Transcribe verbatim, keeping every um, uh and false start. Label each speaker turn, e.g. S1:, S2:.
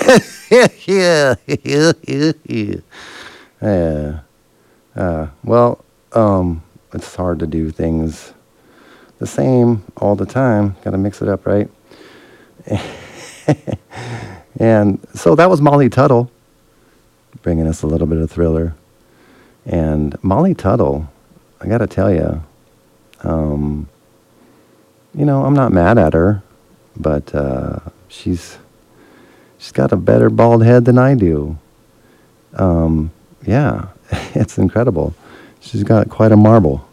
S1: yeah, yeah, yeah. Yeah. Uh, well, um, it's hard to do things the same all the time. Got to mix it up, right? And so that was Molly Tuttle, bringing us a little bit of Thriller. And Molly Tuttle, I got to tell you, um, you know, I'm not mad at her, but uh, she's she's got a better bald head than I do. Um, yeah, it's incredible. She's got quite a marble.